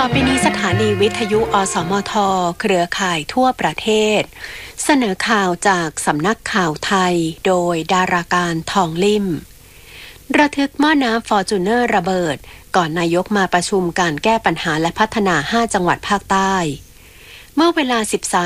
ไปนี้สถานีวิทยุอสมทเครือข่ายทั่วประเทศเสนอข่าวจากสำนักข่าวไทยโดยดาราการทองลิ่มระทึกหม้อน้ำฟอร์จูเนอร์ระเบิดก่อนนายกมาประชุมการแก้ปัญหาและพัฒนา5จังหวัดภาคใต้เมื่อเวลา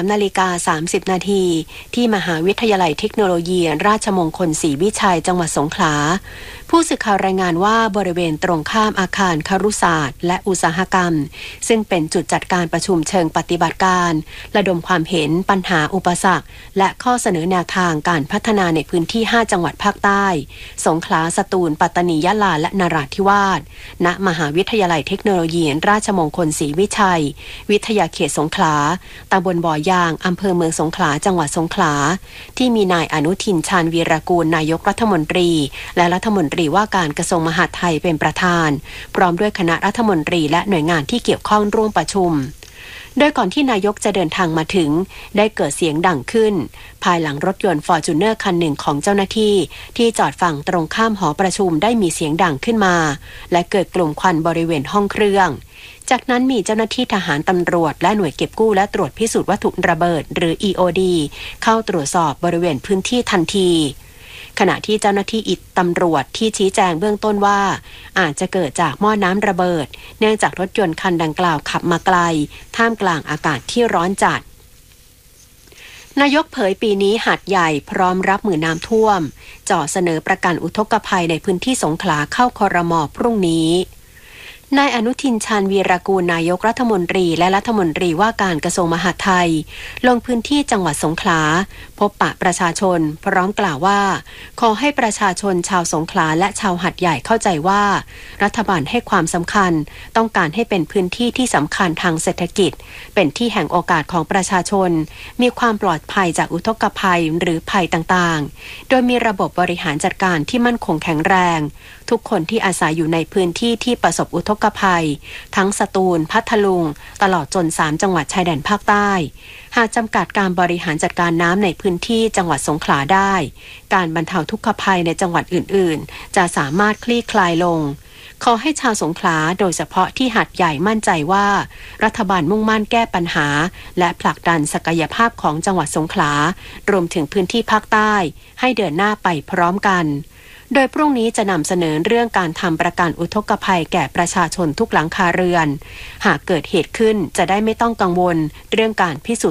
13:30 นาทีที่มหาวิทยาลัยเทคโนโลยีราชมงคลศรีวิชัยจังหวัดสงขลาผู้สื่อข่าวรายงานว่าบริเวณตรงข้ามอาคารครุศาสตร์และอุตสาหกรรมซึ่งเป็นจุดจัดการประชุมเชิงปฏิบัติการระดมความเห็นปัญหาอุปสรรคและข้อเสนอแนวทางการพัฒนาในพื้นที่5จังหวัดภาคใต้สงขลาสตูลปัตตานียะลาและนราธิวาสณมหาวิทยาลัยเทคโนโลยีราชมงคลศรีวิชัยวิทยาเขตสงขลาตำบลบ่อยางอำเภอเมืองสงขลาจังหวัดสงขลาที่มีนายอนุทินชาญวีรกูลนายกรัฐมนตรีและรัฐมนตรีว่าการกระทรวงมหาดไทยเป็นประธานพร้อมด้วยคณะรัฐมนตรีและหน่วยงานที่เกี่ยวข้องร่วมประชุมโดยก่อนที่นายกจะเดินทางมาถึงได้เกิดเสียงดังขึ้นภายหลังรถยนต์ฟอร์จูเนอร์คันหนึ่งของเจ้าหน้าที่ที่จอดฝั่งตรงข้ามหอประชุมได้มีเสียงดังขึ้นมาและเกิดกลุ่มควันบริเวณห้องเครื่องจากนั้นมีเจ้าหน้าที่ทหารตำรวจและหน่วยเก็บกู้และตรวจพิสูจน์วัตถุระเบิดหรือ EOD เข้าตรวจสอบบริเวณพื้นที่ทันทีขณะที่เจ้าหน้าที่ตำรวจที่ชี้แจงเบื้องต้นว่าอาจจะเกิดจากหม้อน้ำระเบิดเนื่องจากรถยนต์คันดังกล่าวขับมาไกลท่ามกลางอากาศที่ร้อนจัดนายกเผยปีนี้หาดใหญ่พร้อมรับมือน้ำท่วมจ่อเสนอประกันอุทกภัยในพื้นที่สงขลาเข้าครม.พรุ่งนี้นายอนุทินชาญวีรกูลนายกรัฐมนตรีและรัฐมนตรีว่าการกระทรวงมหาดไทยลงพื้นที่จังหวัดสงขลาพบปะประชาชนพร้อมกล่าวว่าขอให้ประชาชนชาวสงขลาและชาวหาดใหญ่เข้าใจว่ารัฐบาลให้ความสำคัญต้องการให้เป็นพื้นที่ที่สำคัญทางเศรษฐกิจเป็นที่แห่งโอกาสของประชาชนมีความปลอดภัยจากอุทกภัยหรือภัยต่างๆโดยมีระบบบริหารจัดการที่มั่นคงแข็งแรงทุกคนที่อาศัยอยู่ในพื้นที่ที่ประสบอุทกภัยทั้งสตูลพัทลุงตลอดจน3จังหวัดชายแดนภาคใต้หากจำกัดการบริหารจัดการน้ำในพื้นที่จังหวัดสงขลาได้การบรรเทาทุกขภัยในจังหวัดอื่นๆจะสามารถคลี่คลายลงขอให้ชาวสงขลาโดยเฉพาะที่หาดใหญ่มั่นใจว่ารัฐบาลมุ่งมั่นแก้ปัญหาและผลักดันศักยภาพของจังหวัดสงขลารวมถึงพื้นที่ภาคใต้ให้เดินหน้าไปพร้อมกันโดยพรุ่งนี้จะนำเสนอเรื่องการทำประกันอุทกภัยแก่ประชาชนทุกหลังคาเรือนหากเกิดเหตุขึ้นจะได้ไม่ต้องกังวลเรื่องการพิสู